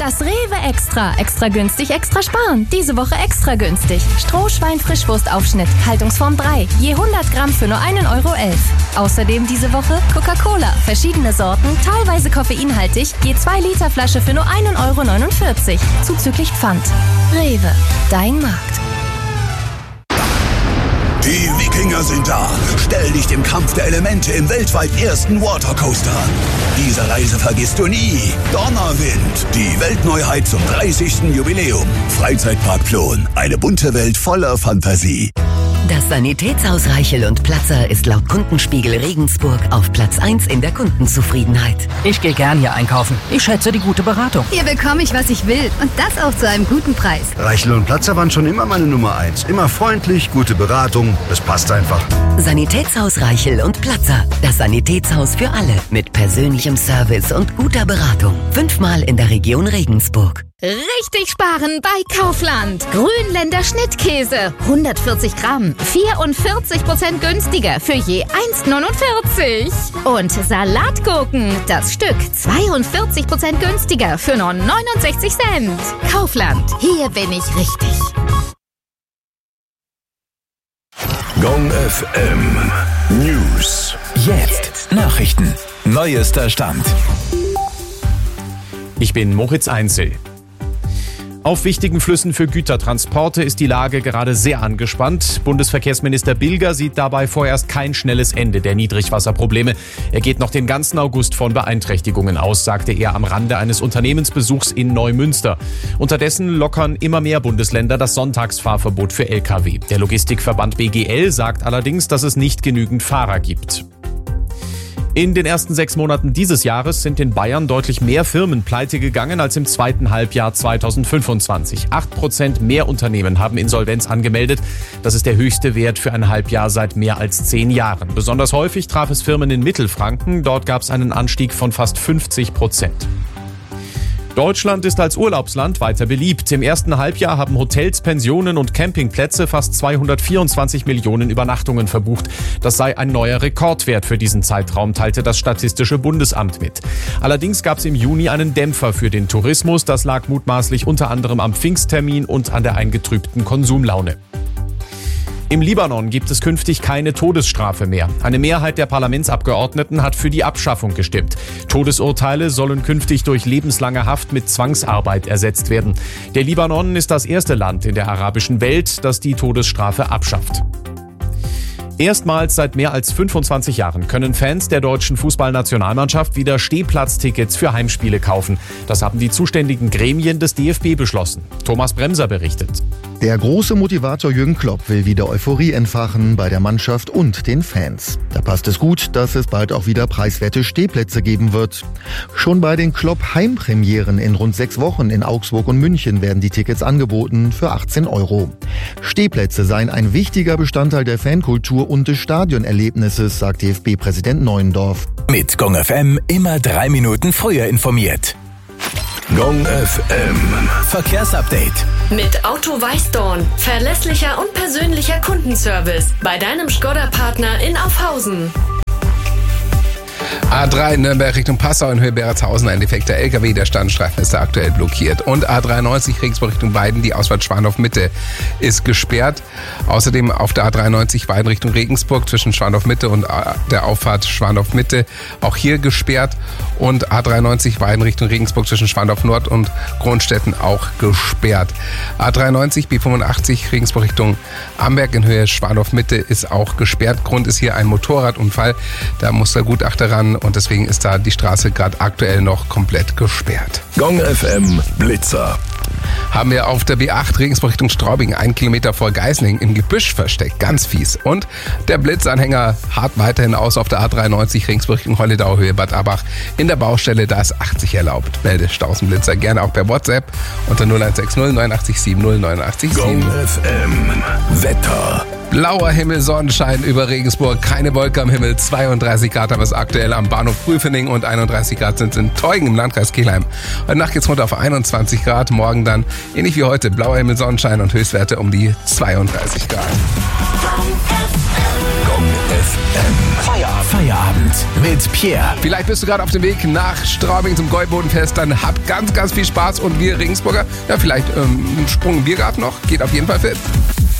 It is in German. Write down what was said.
Das Rewe Extra. Extra günstig, extra sparen. Diese Woche extra günstig. Strohschwein-Frischwurstaufschnitt, Haltungsform 3. Je 100 Gramm für nur 1,11 Euro. Außerdem diese Woche Coca-Cola. Verschiedene Sorten, teilweise koffeinhaltig. Je 2 Liter Flasche für nur 1,49 Euro. Zuzüglich Pfand. Rewe. Dein Markt. Die Wikinger sind da. Stell dich dem Kampf der Elemente im weltweit ersten Watercoaster an. Diese Reise vergisst du nie. Donnerwind, die Weltneuheit zum 30. Jubiläum. Freizeitpark Plon, eine bunte Welt voller Fantasie. Das Sanitätshaus Reichel und Platzer ist laut Kundenspiegel Regensburg auf Platz 1 in der Kundenzufriedenheit. Ich gehe gern hier einkaufen. Ich schätze die gute Beratung. Hier bekomme ich, was ich will. Und das auch zu einem guten Preis. Reichel und Platzer waren schon immer meine Nummer 1. Immer freundlich, gute Beratung. Es passt einfach. Sanitätshaus Reichel und Platzer. Das Sanitätshaus für alle. Mit persönlichem Service und guter Beratung. 5-mal in der Region Regensburg. Richtig sparen bei Kaufland. Grünländer Schnittkäse. 140 Gramm. 44% günstiger für je 1,49. Und Salatgurken. Das Stück 42% günstiger für nur 69 Cent. Kaufland. Hier bin ich richtig. Gong FM News. Jetzt Nachrichten. Neuester Stand. Ich bin Moritz Einzel. Auf wichtigen Flüssen für Gütertransporte ist die Lage gerade sehr angespannt. Bundesverkehrsminister Bilger sieht dabei vorerst kein schnelles Ende der Niedrigwasserprobleme. Er geht noch den ganzen August von Beeinträchtigungen aus, sagte er am Rande eines Unternehmensbesuchs in Neumünster. Unterdessen lockern immer mehr Bundesländer das Sonntagsfahrverbot für Lkw. Der Logistikverband BGL sagt allerdings, dass es nicht genügend Fahrer gibt. In den ersten 6 Monaten dieses Jahres sind in Bayern deutlich mehr Firmen pleite gegangen als im zweiten Halbjahr 2025. 8% mehr Unternehmen haben Insolvenz angemeldet. Das ist der höchste Wert für ein Halbjahr seit mehr als 10 Jahren. Besonders häufig traf es Firmen in Mittelfranken. Dort gab es einen Anstieg von fast 50%. Deutschland ist als Urlaubsland weiter beliebt. Im ersten Halbjahr haben Hotels, Pensionen und Campingplätze fast 224 Millionen Übernachtungen verbucht. Das sei ein neuer Rekordwert für diesen Zeitraum, teilte das Statistische Bundesamt mit. Allerdings gab es im Juni einen Dämpfer für den Tourismus. Das lag mutmaßlich unter anderem am Pfingsttermin und an der eingetrübten Konsumlaune. Im Libanon gibt es künftig keine Todesstrafe mehr. Eine Mehrheit der Parlamentsabgeordneten hat für die Abschaffung gestimmt. Todesurteile sollen künftig durch lebenslange Haft mit Zwangsarbeit ersetzt werden. Der Libanon ist das erste Land in der arabischen Welt, das die Todesstrafe abschafft. Erstmals seit mehr als 25 Jahren können Fans der deutschen Fußballnationalmannschaft wieder Stehplatztickets für Heimspiele kaufen. Das haben die zuständigen Gremien des DFB beschlossen. Thomas Bremser berichtet. Der große Motivator Jürgen Klopp will wieder Euphorie entfachen bei der Mannschaft und den Fans. Da passt es gut, dass es bald auch wieder preiswerte Stehplätze geben wird. Schon bei den Klopp-Heimpremieren in rund 6 Wochen in Augsburg und München werden die Tickets angeboten für 18 €. Stehplätze seien ein wichtiger Bestandteil der Fankultur und des Stadionerlebnisses, sagt DFB-Präsident Neuendorf. Mit Gong FM immer 3 Minuten früher informiert. Gong FM Verkehrsupdate. Mit Auto Weißdorn. Verlässlicher und persönlicher Kundenservice. Bei deinem Škoda-Partner in Aufhausen. A3 Nürnberg Richtung Passau in Höhe Beretshausen, ein defekter LKW, der Standstreifen ist da aktuell blockiert. Und A93 Regensburg Richtung Weiden, die Ausfahrt Schwandorf-Mitte ist gesperrt. Außerdem auf der A93 Weiden Richtung Regensburg zwischen Schwandorf-Mitte und der Auffahrt Schwandorf-Mitte auch hier gesperrt. Und A93 Weiden Richtung Regensburg zwischen Schwandorf-Nord und Kronstetten auch gesperrt. A93 B85 Regensburg Richtung Amberg in Höhe Schwandorf-Mitte ist auch gesperrt. Grund ist hier ein Motorradunfall. Da muss der Gutachter ran und deswegen ist da die Straße gerade aktuell noch komplett gesperrt. Gong FM Blitzer. Haben wir auf der B8 Regensburg Richtung Straubing 1 Kilometer vor Geislingen im Gebüsch versteckt. Ganz fies. Und der Blitzanhänger hart weiterhin aus auf der A93 Regensburg Richtung Holledau Höhe Bad Abach. In der Baustelle, da ist 80 erlaubt. Melde Stausenblitzer gerne auch per WhatsApp unter 0160 89 70 89 7. Gong FM Wetter. Blauer Himmel, Sonnenschein über Regensburg, keine Wolke am Himmel, 32 Grad haben wir es aktuell am Bahnhof Prüfening und 31 Grad sind es in Teugen im Landkreis Kelheim. Heute Nacht geht's runter auf 21 Grad, morgen dann ähnlich wie heute, blauer Himmel, Sonnenschein und Höchstwerte um die 32 Grad. Gong FM. Feierabend mit Pierre. Vielleicht bist du gerade auf dem Weg nach Straubing zum Gäubodenfest. Dann hab ganz, ganz viel Spaß und wir Regensburger, ja vielleicht einen Sprung im Biergarten noch. Geht auf jeden Fall fit.